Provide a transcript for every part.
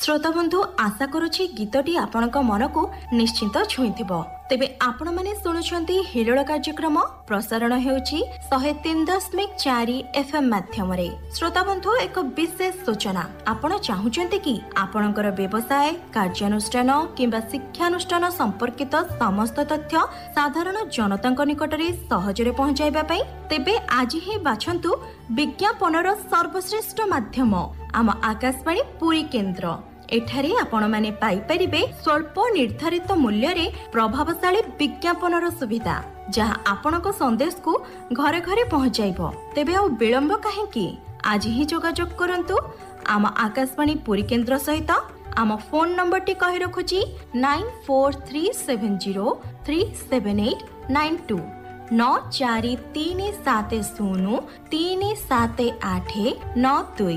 श्रोता बंधु आशा करुछि गीतटी आपणक मन को निश्चिंत छुईथिबो। तेबे आपण माने सुनुछंती हिरोळ कार्यक्रम प्रसारण हेउछि 103.4 एफएम माध्यम रे। श्रोता बंधु एक विशेष सूचना आपण चाहुचंती कि आपणकर व्यवसाय कार्यानुष्ठान किंबा शिक्षानुष्ठान संपर्कित समस्त तथ्य साधारण जनताଙ୍କ निकटरे सहजरे पहुंचाइबा पई तेबे आज ही बाछंतु विज्ञापनर सर्वश्रेष्ठ माध्यम आम आकाशवाणी पुरी केन्द्र। एठारे आपण माने पाई परिबे स्वल्प निर्धारित मूल्य रे प्रभावशाली विज्ञापनर सुविधा जहां आपणक संदेश को घरे घरे पहुंचाइबो। तेबे आ विलंब काहेकि आज ही जोगाजोग करंतु आम आकाशवाणी पुरी केन्द्र सहित। आम फोन नंबर टी कहि रखुची 9437037892 9437037892।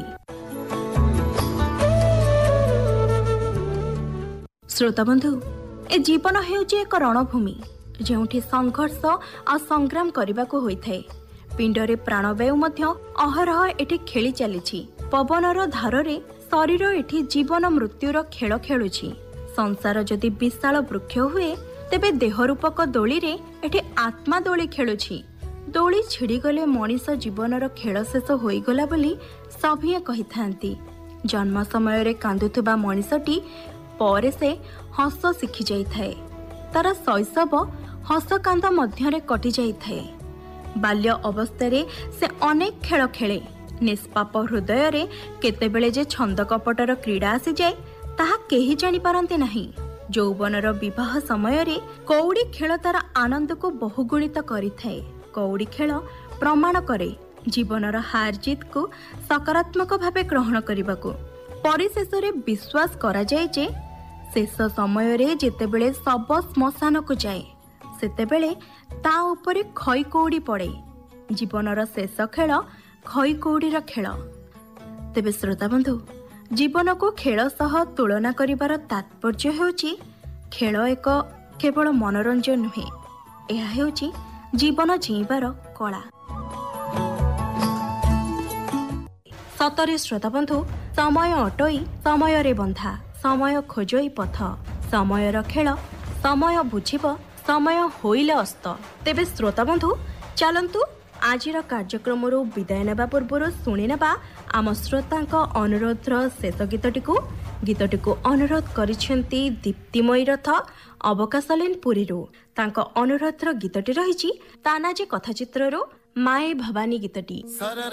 श्रोता बंधु ए जीवन हेउची एक रणभूमि जेउठी संघर्ष आ संग्राम करबा को होइथाय। पिंडरे प्राणवायु मध्य अहरह एठी खेली चलीछि। पवनर धारे शरीर एठी जीवन मृत्युर खेल खेलुछि। संसार जदि विशाल वृक्ष हुए तेबे देहरूपक दोली रे एठी आत्मा दोली खेलुछि। दोली छिड़ी गले मनीष जीवनर खेल शेष होई गला बोली सभिए कहिथांती। जन्म समय रे कांदुथुबा मनीषटी पर से हस शिखि जाइथाए। तार शैशव हस कांद मध्यरे कटि जाइथाए। बाल्य अवस्था से अनेक खेल खेले। निष्पाप हृदय रे केतेबेले जे छंद कपटर क्रीड़ा आसी जाए ताहा केही जानि पारंती नाही। यौवनर विवाह समय रे कौड़ी खेल तार आनंद को बहुगुणित करिथाए। कौड़ी खेल प्रमाण करे जीवनर हार जीत को सकारात्मक भावे ग्रहण करबाको। परिशेष रे विश्वास करा जाए जे शेष समय रे जेतेबेले सब श्मशान को जाए सेतेबेले ता उपरे खई कौड़ी पड़े। जीवनर शेष खेल खई कौड़ीर खेल। तेबे श्रोता बंधु जीवन को खेल सह तुलना करिवार तात्पर्य हेउची खेल एक केवल मनोरंजन नुहे, यह हेउची जीवन जीवार कला। सतरे श्रोता बंधु समय अटई समय रे बंधा समय खोजई पथ समयर खेल समय बुझिब समय होइले अस्त। तेबे श्रोता बंधु चलंतु आजिर कार्यक्रम विदाय नेबा पूर्व शुणी नेबा आम श्रोतांक अनुरोधर शेष गीतटिको अनुरोध करिसेंती दीप्तिमयी रथ अवकाशलेन पुरीरू। तांक अनुरोधर गीतटी रहिछि तानाजी कथाचित्ररो माए भवानी गीतटी।